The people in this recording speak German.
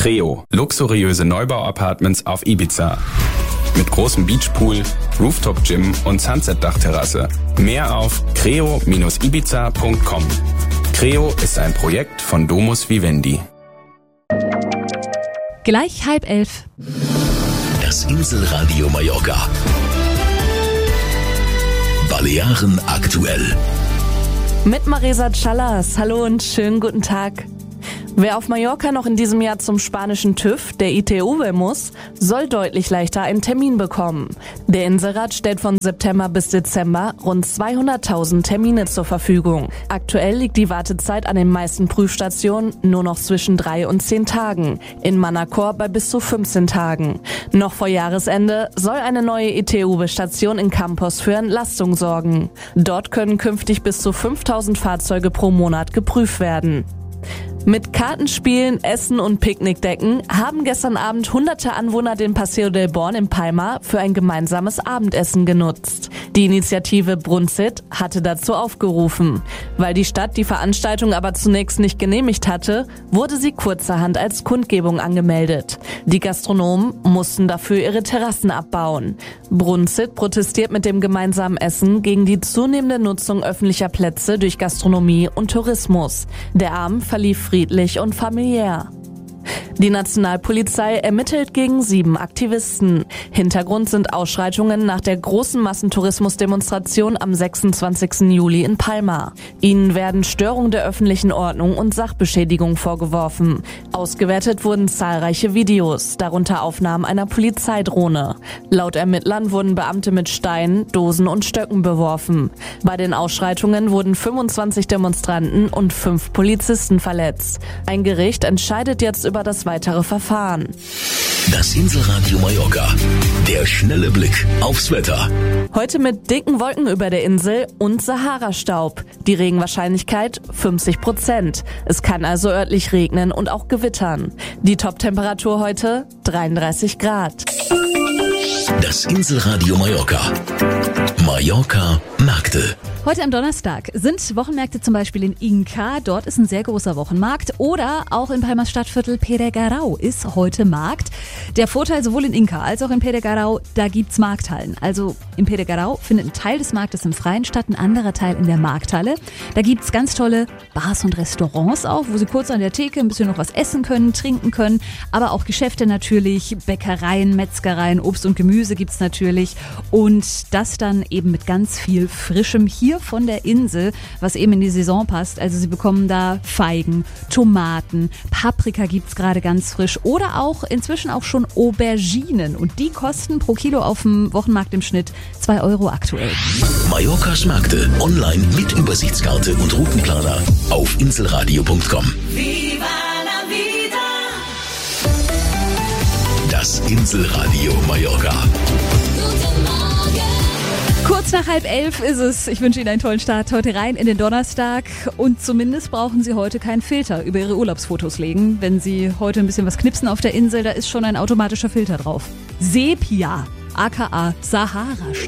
Creo, luxuriöse Neubau-Apartments auf Ibiza. Mit großem Beachpool, Rooftop-Gym und Sunset-Dachterrasse. Mehr auf creo-ibiza.com. Creo ist ein Projekt von Domus Vivendi. Gleich 10:30. Das Inselradio Mallorca. Balearen aktuell. Mit Marisa Callas. Hallo und schönen guten Tag. Wer auf Mallorca noch in diesem Jahr zum spanischen TÜV, der ITV, muss, soll deutlich leichter einen Termin bekommen. Der Inselrat stellt von September bis Dezember rund 200.000 Termine zur Verfügung. Aktuell liegt die Wartezeit an den meisten Prüfstationen nur noch zwischen 3 und 10 Tagen, in Manacor bei bis zu 15 Tagen. Noch vor Jahresende soll eine neue ITV-Station in Campos für Entlastung sorgen. Dort können künftig bis zu 5.000 Fahrzeuge pro Monat geprüft werden. Mit Kartenspielen, Essen und Picknickdecken haben gestern Abend hunderte Anwohner den Paseo del Born in Palma für ein gemeinsames Abendessen genutzt. Die Initiative Brunzit hatte dazu aufgerufen. Weil die Stadt die Veranstaltung aber zunächst nicht genehmigt hatte, wurde sie kurzerhand als Kundgebung angemeldet. Die Gastronomen mussten dafür ihre Terrassen abbauen. Brunzit protestiert mit dem gemeinsamen Essen gegen die zunehmende Nutzung öffentlicher Plätze durch Gastronomie und Tourismus. Der Abend verlief friedlich und familiär. Die Nationalpolizei ermittelt gegen 7 Aktivisten. Hintergrund sind Ausschreitungen nach der großen Massentourismusdemonstration am 26. Juli in Palma. Ihnen werden Störung der öffentlichen Ordnung und Sachbeschädigung vorgeworfen. Ausgewertet wurden zahlreiche Videos, darunter Aufnahmen einer Polizeidrohne. Laut Ermittlern wurden Beamte mit Steinen, Dosen und Stöcken beworfen. Bei den Ausschreitungen wurden 25 Demonstranten und 5 Polizisten verletzt. Ein Gericht entscheidet jetzt über das weitere Verfahren. Das Inselradio Mallorca. Der schnelle Blick aufs Wetter. Heute mit dicken Wolken über der Insel und Sahara-Staub. Die Regenwahrscheinlichkeit 50%. Es kann also örtlich regnen und auch gewittern. Die Top-Temperatur heute 33 Grad. Das Inselradio Mallorca. Mallorca Märkte. Heute am Donnerstag sind Wochenmärkte zum Beispiel in Inca, dort ist ein sehr großer Wochenmarkt, oder auch in Palmas Stadtviertel Peregarau ist heute Markt. Der Vorteil sowohl in Inca als auch in Peregarau, da gibt's Markthallen. Also in Peregarau findet ein Teil des Marktes im Freien statt, ein anderer Teil in der Markthalle. Da gibt's ganz tolle Bars und Restaurants auch, wo Sie kurz an der Theke ein bisschen noch was essen können, trinken können, aber auch Geschäfte natürlich, Bäckereien, Metzgereien, Obst und Gemüse gibt's natürlich, und das dann eben mit ganz viel Frischem hier von der Insel, was eben in die Saison passt. Also Sie bekommen da Feigen, Tomaten, Paprika gibt's gerade ganz frisch oder auch inzwischen auch schon Auberginen, und die kosten pro Kilo auf dem Wochenmarkt im Schnitt 2 Euro aktuell. Mallorcas Märkte online mit Übersichtskarte und Routenplaner auf inselradio.com. Viva la vida. Das Inselradio Mallorca. Kurz nach 10:30 ist es. Ich wünsche Ihnen einen tollen Start heute rein in den Donnerstag. Und zumindest brauchen Sie heute keinen Filter über Ihre Urlaubsfotos legen. Wenn Sie heute ein bisschen was knipsen auf der Insel, da ist schon ein automatischer Filter drauf. Sepia, aka Sahara.